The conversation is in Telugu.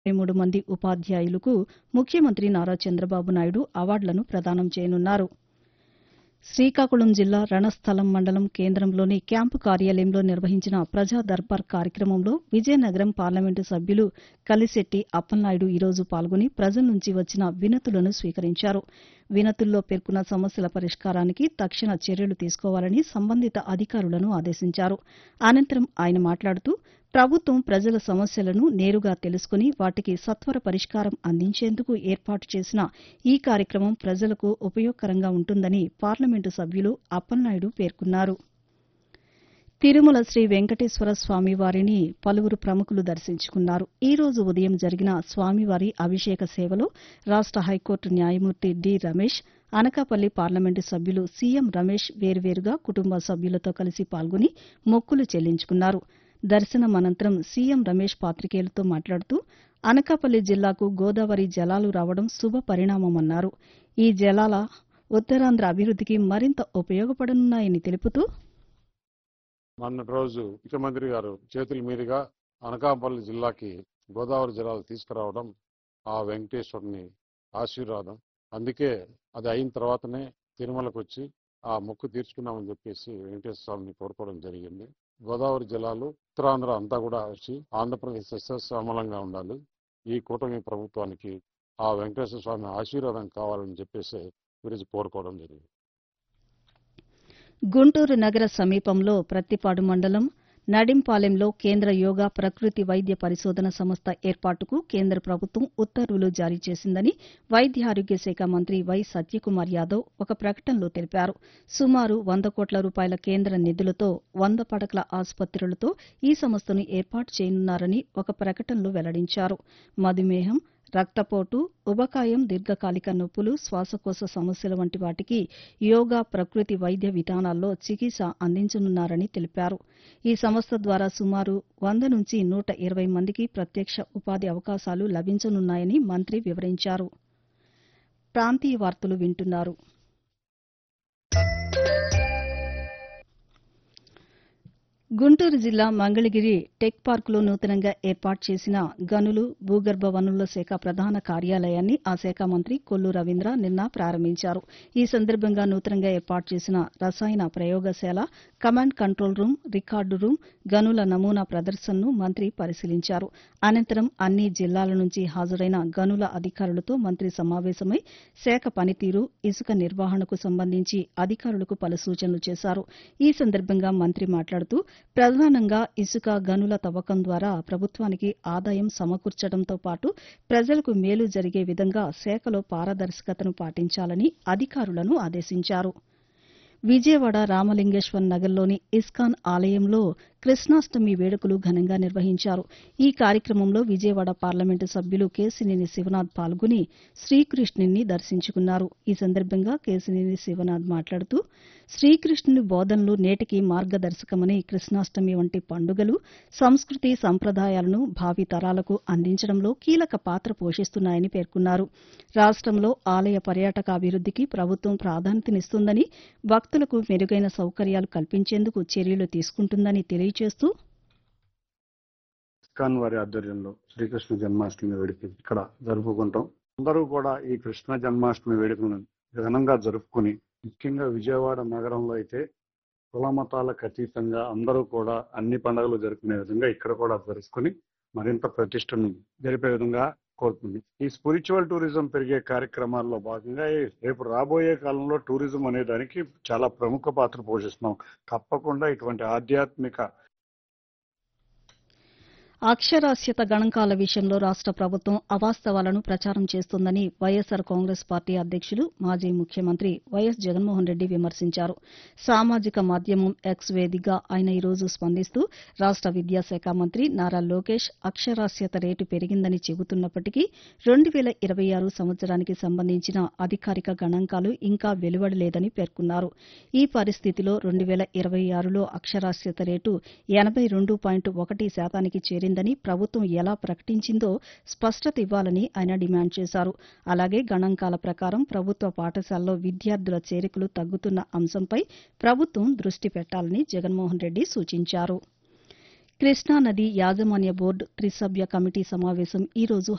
23 మంది ఉపాధ్యాయులకు ముఖ్యమంత్రి నారా చంద్రబాబు నాయుడు అవార్డులను ప్రదానం చేయనున్నారు. శ్రీకాకుళం జిల్లా రణస్థలం మండలం కేంద్రంలోని క్యాంపు కార్యాలయంలో నిర్వహించిన ప్రజా దర్బార్ కార్యక్రమంలో విజయనగరం పార్లమెంటు సభ్యులు కలిశెట్టి అప్పలనాయుడు ఈరోజు పాల్గొని ప్రజల నుంచి వచ్చిన వినతులను స్వీకరించారు. వినతుల్లో పేర్కొన్న సమస్యల పరిష్కారానికి తక్షణ చర్యలు తీసుకోవాలని సంబంధిత అధికారులను ఆదేశించారు. అనంతరం ఆయన మాట్లాడుతూ ప్రభుత్వం ప్రజల సమస్యలను నేరుగా తెలుసుకుని వాటికి సత్వర పరిష్కారం అందించేందుకు ఏర్పాటు చేసిన ఈ కార్యక్రమం ప్రజలకు ఉపయోగకరంగా ఉంటుందని పార్లమెంటు సభ్యులు అప్పలనాయుడు పేర్కొన్నారు. తిరుమల శ్రీ వెంకటేశ్వర స్వామివారిని పలువురు ప్రముఖులు దర్శించుకున్నారు. ఈ రోజు ఉదయం జరిగిన స్వామివారి అభిషేక సేవలో రాష్ట హైకోర్టు న్యాయమూర్తి డి రమేష్, అనకాపల్లి పార్లమెంటు సభ్యులు సీఎం రమేష్ వేర్వేరుగా కుటుంబ సభ్యులతో కలిసి పాల్గొని మొక్కులు చెల్లించుకున్నారు. దర్శనం అనంతరం సీఎం రమేష్ పాతికేయులతో మాట్లాడుతూ అనకాపల్లి జిల్లాకు గోదావరి జలాలు రావడం శుభ పరిణామమన్నారు. ఈ జలాల ఉత్తరాంధ్ర అభివృద్దికి మరింత ఉపయోగపడనున్నాయని తెలుపుతూ మొన్నటి రోజు ముఖ్యమంత్రి గారు చేతుల మీదుగా అనకాపల్లి జిల్లాకి గోదావరి జలాలు తీసుకురావడం ఆ వెంకటేశ్వరుని ఆశీర్వాదం. అందుకే అది అయిన తర్వాతనే తిరుమలకు వచ్చి ఆ మొక్కు తీర్చుకున్నామని చెప్పేసి వెంకటేశ్వర స్వామిని కోరుకోవడం జరిగింది. గోదావరి జలాలు ఉత్తరాంధ్ర అంతా కూడా వచ్చి ఆంధ్రప్రదేశ్ సస్యశ్యామలంగా ఉండాలి. ఈ కూటమి ప్రభుత్వానికి ఆ వెంకటేశ్వర స్వామి ఆశీర్వాదం కావాలని చెప్పేసి ఈరోజు కోరుకోవడం జరిగింది. గుంటూరు నగర సమీపంలో ప్రత్తిపాడు మండలం నడింపాలెంలో కేంద్ర యోగా ప్రకృతి వైద్య పరిశోధన సంస్థ ఏర్పాటుకు కేంద్ర ప్రభుత్వం ఉత్తర్వులు జారీ చేసిందని వైద్య ఆరోగ్య శాఖ మంత్రి వై సత్యకుమార్ యాదవ్ ఒక ప్రకటనలో తెలిపారు. సుమారు 100 కోట్ల రూపాయల కేంద్ర నిధులతో 100 పడకల ఆసుపత్రులతో ఈ సంస్థను ఏర్పాటు చేయనున్నారని ఒక ప్రకటనలో వెల్లడించారు. మధుమేహం, రక్తపోటు, ఉబకాయం, దీర్ఘకాలిక నొప్పులు, శ్వాసకోశ సమస్యల వంటి వాటికి యోగా ప్రకృతి వైద్య విధానాల్లో చికిత్స అందించనున్నారని తెలిపారు. ఈ సంస్థ ద్వారా సుమారు 100 నుంచి 120 మందికి ప్రత్యక్ష ఉపాధి అవకాశాలు లభించనున్నాయని మంత్రి వివరించారు. ప్రాంతీయ వార్తలు వింటున్నారు. గుంటూరు జిల్లా మంగళగిరి టెక్ పార్కులో నూతనంగా ఏర్పాటు చేసిన గనులు, భూగర్భ వనరుల శాఖ ప్రధాన కార్యాలయాన్ని ఆ శాఖ మంత్రి కొల్లు రవీంద్ర నిన్న ప్రారంభించారు. ఈ సందర్భంగా నూతనంగా ఏర్పాటు చేసిన రసాయన ప్రయోగశాల, command control room, record room, గనుల నమూనా ప్రదర్శనను మంత్రి పరిశీలించారు. అనంతరం అన్ని జిల్లాల నుంచి హాజరైన గనుల అధికారులతో మంత్రి సమావేశమై శాఖ పనితీరు, ఇసుక నిర్వహణకు సంబంధించి అధికారులకు పలు సూచనలు చేశారు. ఈ సందర్భంగా మంత్రి మాట్లాడుతూ ప్రధానంగా ఇసుక గనుల తవ్వకం ద్వారా ప్రభుత్వానికి ఆదాయం సమకూర్చడంతో పాటు ప్రజలకు మేలు జరిగే విధంగా శాఖలో పారదర్శకతను పాటించాలని అధికారులను ఆదేశించారు. విజయవాడ రామలింగేశ్వర నగర్లోని ఇస్కాన్ ఆలయంలో కృష్ణాష్టమి వేడుకలు ఘనంగా నిర్వహించారు. ఈ కార్యక్రమంలో విజయవాడ పార్లమెంటు సభ్యులు కేశినేని శివనాథ్ పాల్గొని శ్రీకృష్ణుని దర్శించుకున్నారు. ఈ సందర్భంగా కేశినేని శివనాథ్ మాట్లాడుతూ శ్రీకృష్ణుని బోధనలు నేటికి మార్గదర్శకమని, కృష్ణాష్టమి వంటి పండుగలు సంస్కృతి సంప్రదాయాలను భావి తరాలకు అందించడంలో కీలక పాత్ర పోషిస్తున్నాయని పేర్కొన్నారు. రాష్టంలో ఆలయ పర్యాటక అభివృద్దికి ప్రభుత్వం ప్రాధాన్యతనిస్తుందని, భక్తులకు మెరుగైన సౌకర్యాలు కల్పించేందుకు చర్యలు తీసుకుంటుందని తెలియజేస్తూ ఇస్కాన్ వారి ఆధ్వర్యంలో శ్రీకృష్ణ జన్మాష్టమి వేడుక ఇక్కడ జరుపుకుంటాం. అందరూ కూడా ఈ కృష్ణ జన్మాష్టమి వేడుకను ఘనంగా జరుపుకుని, ముఖ్యంగా విజయవాడ నగరంలో అయితే కుల మతాలకు అతీతంగా అందరూ కూడా అన్ని పండుగలు జరుపుకునే విధంగా ఇక్కడ కూడా జరుపుకుని మరింత ప్రతిష్టను జరిపే విధంగా కోరుతుంది. ఈ స్పిరిచువల్ టూరిజం పెరిగే కార్యక్రమాల్లో భాగంగా రేపు రాబోయే కాలంలో టూరిజం అనే దానికి చాలా ప్రముఖ పాత్ర పోషిస్తున్నాం. తప్పకుండా ఇటువంటి ఆధ్యాత్మిక అక్షరాస్యత గణాంకాల విషయంలో రాష్ట ప్రభుత్వం అవాస్తవాలను ప్రచారం చేస్తోందని వైఎస్సార్ కాంగ్రెస్ పార్టీ అధ్యక్షులు, మాజీ ముఖ్యమంత్రి వైఎస్ జగన్మోహన్ రెడ్డి విమర్శించారు. సామాజిక మాధ్యమం ఎక్స్ వేదికగా ఆయన ఈరోజు స్పందిస్తూ రాష్ట విద్యాశాఖ మంత్రి నారా లోకేష్ అక్షరాస్యత రేటు పెరిగిందని చెబుతున్నప్పటికీ 2026 సంవత్సరానికి సంబంధించిన అధికారిక గణాంకాలు ఇంకా వెలువడలేదని పేర్కొన్నారు. ఈ పరిస్థితిలో 2026లో అక్షరాస్యత రేటు 82.1% చేరింది. ప్రభుత్వం ఎలా ప్రకటించిందో స్పష్టత ఇవ్వాలని ఆయన డిమాండ్ చేశారు. అలాగే గణాంకాల ప్రకారం ప్రభుత్వ పాఠశాలలో విద్యార్థుల చేరికలు తగ్గుతున్న అంశంపై ప్రభుత్వం దృష్టి పెట్టాలని జగన్మోహన్ రెడ్డి సూచించారు. కృష్ణానది యాజమాన్య బోర్డు త్రిసభ్య కమిటీ సమావేశం ఈ రోజు